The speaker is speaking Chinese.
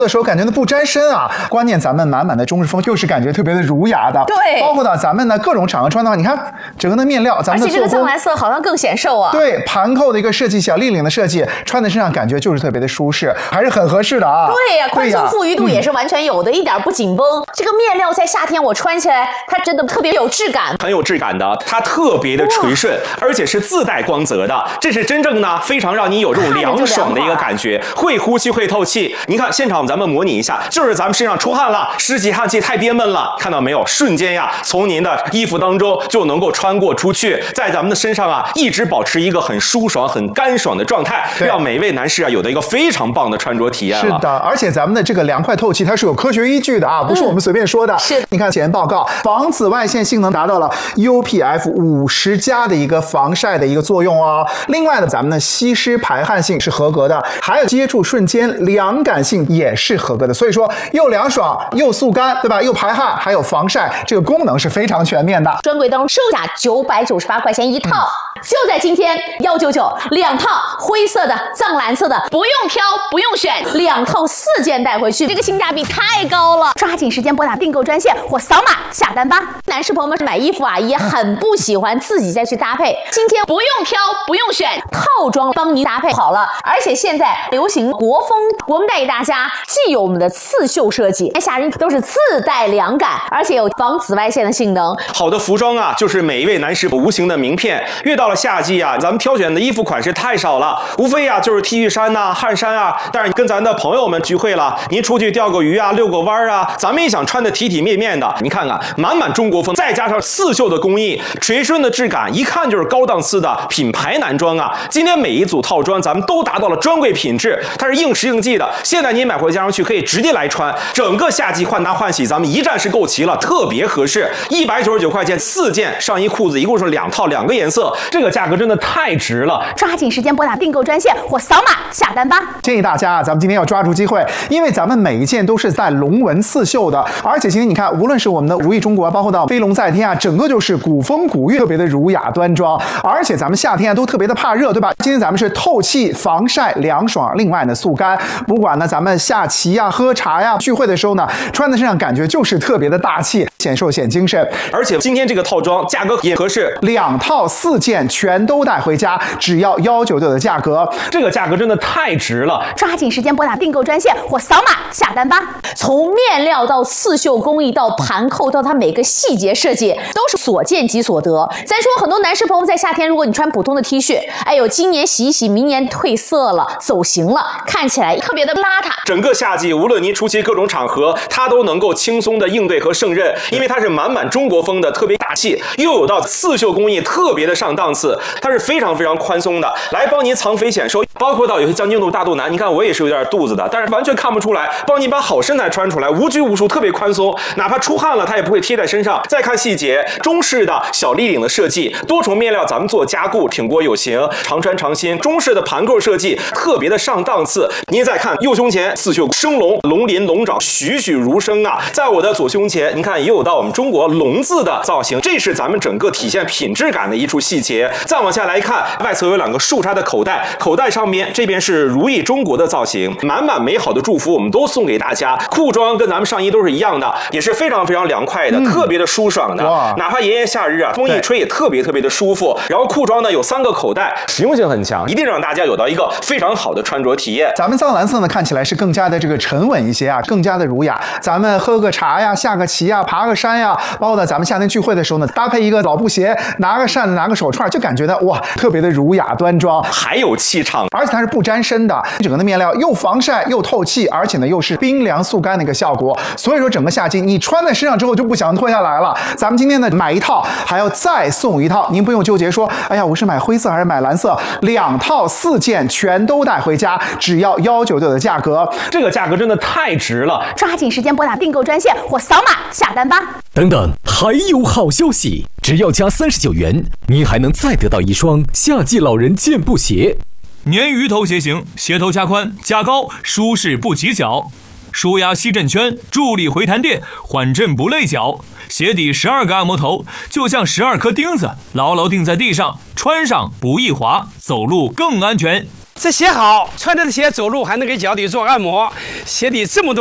的时候感觉呢不沾身啊，关键咱们满满的中式风，就是感觉特别的儒雅的。 对， 包括到咱们的各种场合穿的话，你看整个的面料，咱们的而且这个藏蓝色好像更显瘦啊。 对，盘扣的一个设计，小立领的设计，穿在身上感觉就是特别的舒适，还是很合适的啊。 对呀，宽松富裕度也是完全有的，一点不紧绷。这个面料在夏天我穿起来，它真的特别有质感， 很有质感的，它特别的垂顺，而且是自带光泽的，这是真正呢非常让你有这种凉爽的一个感觉，会呼吸会透气。你看现场咱们模拟一下，就是咱们身上出汗了，湿气汗气太憋闷了，看到没有？瞬间呀，从您的衣服当中就能够穿过出去，在咱们的身上啊，一直保持一个很舒爽、很干爽的状态，让每位男士啊有的一个非常棒的穿着体验了。 是的，而且咱们的这个凉快透气，它是有科学依据的啊，不是我们随便说的。 是， 你看检验报告，防紫外线性能达到了 UPF 50+的一个防晒的一个作用哦。另外呢，咱们的吸湿排汗性是合格的，还有接触瞬间凉感性也是合格的。所以说，又凉爽又速干，对吧？又排汗，还有防晒，这个功能是非常全面的。 专柜当中售价998块钱一套，就在今天199，2套灰色的、藏蓝色的，不用挑，不用选，2套4件带回去，这个性价比太高了！抓紧时间拨打订购专线或扫码下单吧。男士朋友们买衣服啊，也很不喜欢自己再去搭配，今天不用挑，不用选，套装帮您搭配好了。而且现在流行国风，我们带给大家既有我们的刺绣设计，夏日都是自带凉感，而且有防紫外线的性能。 好的服装啊，就是每一位男士无形的名片。越到了夏季啊，咱们挑选的衣服款式太少了，无非啊就是 T 恤衫呐、汗衫啊。但是跟咱的朋友们聚会了，您出去钓个鱼啊、遛个弯啊，咱们也想穿得体体面面的。你看看，满满中国风，再加上刺绣的工艺、垂顺的质感，一看就是高档次的品牌男装啊。今天每一组套装咱们都达到了专柜品质，它是应时应季的。现在您买回家上去可以直接来穿，整个夏季换搭换洗咱们一站式购齐了，特别合适。199块钱4件上衣裤子，一共是2套2个颜色，这个价格真的太值了！ 抓紧时间拨打订购专线或扫码下单吧。 建议大家啊，咱们今天要抓住机会，因为咱们每一件都是带龙纹刺绣的，而且今天你看，无论是我们的如意中国，包括到飞龙在天啊，整个就是古风古韵，特别的儒雅端庄。而且咱们夏天啊都特别的怕热，对吧？今天咱们是透气、防晒、凉爽，另外呢速干。不管呢咱们下棋呀、喝茶呀、聚会的时候呢，穿在身上感觉就是特别的大气，显瘦显精神。 而且今天这个套装价格也合适 ，2套4件全都带回家，只要199的价格， 这个价格真的太值了！ 抓紧时间拨打订购专线或扫码下单吧。从面料到刺绣工艺到盘扣到它每个细节设计，都是所见即所得。咱说很多男士朋友在夏天，如果你穿普通的 T 恤，哎呦，今年洗一洗，明年褪色了、走形了，看起来特别的邋遢。 整个夏季，无论您出席各种场合，它都能够轻松的应对和胜任，因为它是满满中国风的，特别大气，又有到刺绣工艺特别的上档次，它是非常非常宽松的，来帮您藏肥显瘦。包括到有些将军肚、大肚腩，你看我也是有点肚子的，但是完全看不出来，帮您把好身材穿出来，无拘无束，特别宽松，哪怕出汗了，它也不会贴在身上。再看细节，中式的小立领的设计，多重面料咱们做加固，挺过有型，常穿常新。中式的盘扣设计特别的上档次。您再看右胸前刺绣生龙，龙鳞龙爪栩栩如生啊！在我的左胸前，您看也有到我们中国龙字的造型，这是咱们整个体现品质感的一处细节。再往下来看，外侧有2个竖插的口袋，口袋上面这边是如意中国的造型，满满美好的祝福我们都送给大家。裤装跟咱们上衣都是一样的，也是非常非常凉快的，特别的舒爽的。哪怕炎炎夏日啊，风一吹也特别特别的舒服。然后裤装呢有3个口袋，实用性很强，一定让大家有到一个非常好的穿着体验。 咱们藏蓝色呢看起来是更加的这个沉稳一些啊，更加的儒雅。咱们喝个茶呀、下个棋呀、爬个山呀，包括咱们夏天聚会的时候呢，搭配一个老布鞋，拿个扇子、拿个手串，就感觉到哇，特别的儒雅端庄， 还有气场。 而且它是不沾身的，整个的面料又防晒又透气，而且呢又是冰凉速干的一个效果。所以说整个夏季你穿在身上之后就不想脱下来了。咱们今天呢买一套还要再送一套，您不用纠结说，哎呀我是买灰色还是买蓝色，2套4件全都带回家，只要199的价格， 这个价格真的太值了！ 抓紧时间拨打订购专线或扫码下单吧。 等等，还有好消息！只要加39元，您还能再得到一双夏季老人健步鞋。 鲶鱼头鞋型，鞋头加宽加高，舒适不挤脚，舒压吸震圈，助力回弹垫，缓震不累脚。鞋底12个按摩头，就像12颗钉子，牢牢钉在地上，穿上不易滑，走路更安全。 这鞋好，穿着的鞋走路还能给脚底做按摩，鞋底这么多。